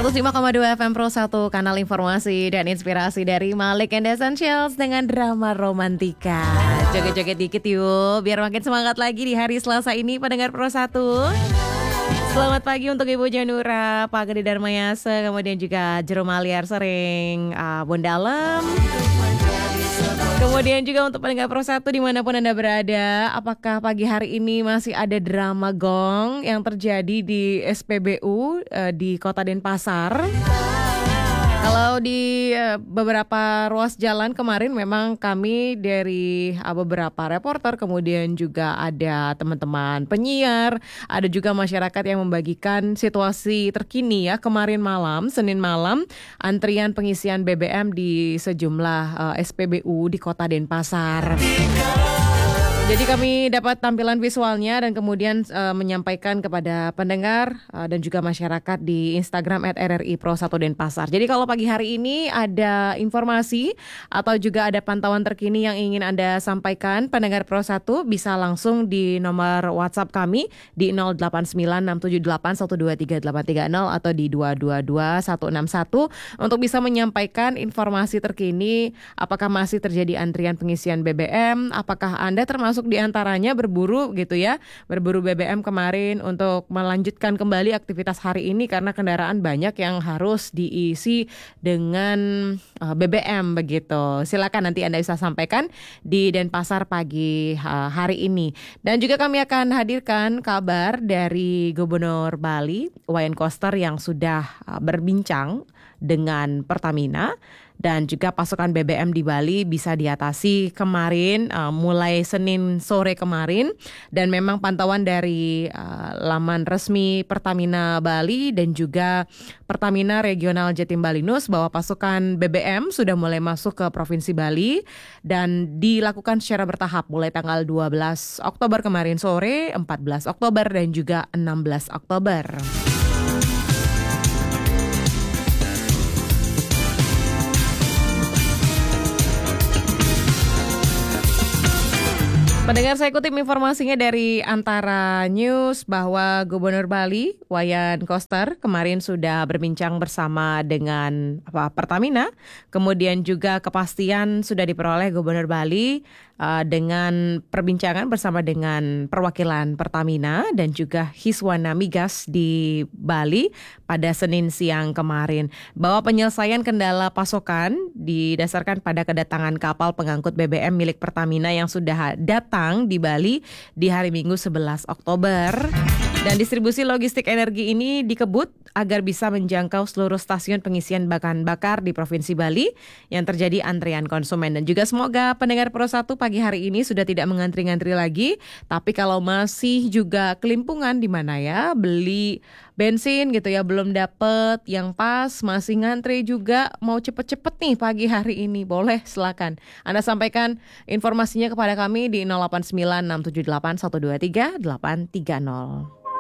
105,2 FM Pro 1, kanal informasi dan inspirasi dari Malik and Essentials dengan drama romantika. Joget-joget dikit yuk, biar makin semangat lagi di hari Selasa ini pendengar Pro 1. Selamat pagi untuk Ibu Janura, Pak Gede Darmayasa, kemudian juga Jerome Aliar Sering, Bondalem. Kemudian juga untuk pendengar Pro 1 dimanapun Anda berada, apakah pagi hari ini masih ada drama gong yang terjadi di SPBU di Kota Denpasar? Kalau di beberapa ruas jalan kemarin memang kami dari beberapa reporter, kemudian juga ada teman-teman penyiar, ada juga masyarakat yang membagikan situasi terkini ya kemarin malam, Senin malam, antrian pengisian BBM di sejumlah SPBU di Kota Denpasar. Jadi kami dapat tampilan visualnya dan kemudian menyampaikan kepada pendengar dan juga masyarakat di Instagram @RRI Pro 1 Denpasar. Jadi kalau pagi hari ini ada informasi atau juga ada pantauan terkini yang ingin Anda sampaikan, pendengar Pro 1 bisa langsung di nomor WhatsApp kami di 089678123830 atau di 222161 untuk bisa menyampaikan informasi terkini apakah masih terjadi antrian pengisian BBM, apakah Anda termasuk di antaranya berburu gitu ya, berburu BBM kemarin untuk melanjutkan kembali aktivitas hari ini karena kendaraan banyak yang harus diisi dengan BBM begitu. Silakan nanti Anda bisa sampaikan di Denpasar pagi hari ini. Dan juga kami akan hadirkan kabar dari Gubernur Bali, Wayan Koster yang sudah berbincang dengan Pertamina dan juga pasokan BBM di Bali bisa diatasi kemarin mulai Senin sore kemarin, dan memang pantauan dari laman resmi Pertamina Bali dan juga Pertamina Regional Jatim Balinus bahwa pasokan BBM sudah mulai masuk ke Provinsi Bali dan dilakukan secara bertahap mulai tanggal 12 Oktober kemarin sore, 14 Oktober dan juga 16 Oktober. Pendengar, saya kutip informasinya dari Antara News bahwa Gubernur Bali, Wayan Koster, kemarin sudah berbincang bersama dengan Pertamina. Kemudian juga kepastian sudah diperoleh Gubernur Bali dengan perbincangan bersama dengan perwakilan Pertamina dan juga Hiswana Migas di Bali pada Senin siang kemarin. Bahwa penyelesaian kendala pasokan didasarkan pada kedatangan kapal pengangkut BBM milik Pertamina yang sudah datang di Bali di hari Minggu 11 Oktober. Dan distribusi logistik energi ini dikebut agar bisa menjangkau seluruh stasiun pengisian bahan bakar di Provinsi Bali yang terjadi antrean konsumen. Dan juga semoga pendengar Pro 1 pagi hari ini sudah tidak mengantri-ngantri lagi. Tapi kalau masih juga kelimpungan di mana ya beli bensin gitu ya, belum dapet yang pas, masih ngantri juga, mau cepet-cepet nih pagi hari ini, boleh silakan Anda sampaikan informasinya kepada kami di 089678123830.